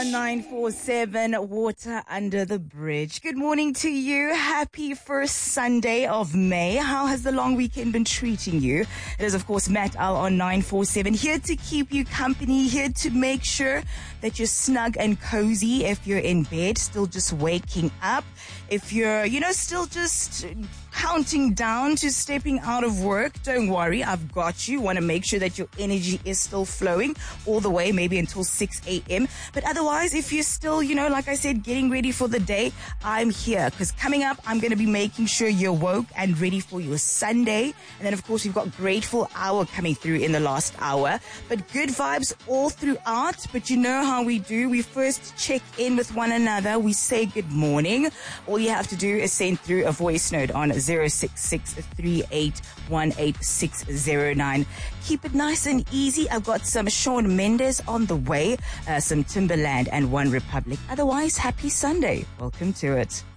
on 947 Water Under the Bridge. Good morning to you. Happy first Sunday of May. How has the long weekend been treating you? It is, of course, Matt Al on 947, here to keep you company, here to make sure that you're snug and cozy if you're in bed, still just waking up. If you're, still just counting down to stepping out of work, don't worry, I've got you. Want to make sure that your energy is still flowing all the way, maybe until 6 a.m. But otherwise, if you're still, like I said, getting ready for the day, I'm here. Because coming up, I'm going to be making sure you're woke and ready for your Sunday. And then, of course, we've got Grateful Hour coming through in the last hour. But good vibes all throughout. But you know how we do. We first check in with one another. We say good morning. All you have to do is send through a voice note on 066-3818-609. Keep it nice and easy. I've got some Shawn Mendes on the way, some Timberland and One Republic. Otherwise, happy Sunday. Welcome to it.